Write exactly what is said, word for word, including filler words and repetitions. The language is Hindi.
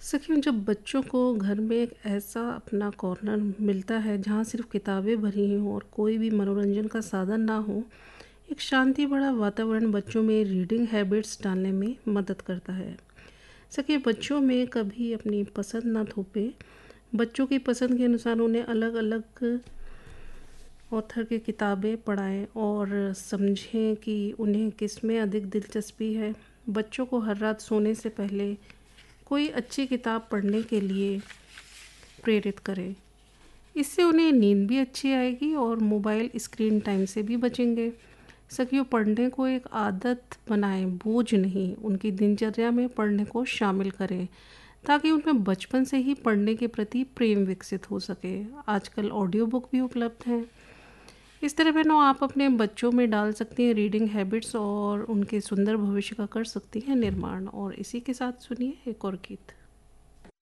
सखियों, जब बच्चों को घर में एक ऐसा अपना कॉर्नर मिलता है जहाँ सिर्फ किताबें भरी हों और कोई भी मनोरंजन का साधन ना हो। एक शांति भरा वातावरण बच्चों में रीडिंग हैबिट्स डालने में मदद करता है। सखियों, बच्चों में कभी अपनी पसंद ना थोपे। बच्चों की पसंद के अनुसार उन्हें अलग अलग ऑथर की किताबें पढ़ाएं और समझें कि उन्हें किस में अधिक दिलचस्पी है। बच्चों को हर रात सोने से पहले कोई अच्छी किताब पढ़ने के लिए प्रेरित करें। इससे उन्हें नींद भी अच्छी आएगी और मोबाइल स्क्रीन टाइम से भी बचेंगे। सखियों, पढ़ने को एक आदत बनाएं, बोझ नहीं। उनकी दिनचर्या में पढ़ने को शामिल करें ताकि उनमें बचपन से ही पढ़ने के प्रति प्रेम विकसित हो सके। आजकल ऑडियो बुक भी उपलब्ध हैं। इस तरह बहनों, आप अपने बच्चों में डाल सकती हैं रीडिंग हैबिट्स और उनके सुंदर भविष्य का कर सकती हैं निर्माण। और इसी के साथ सुनिए एक और गीत।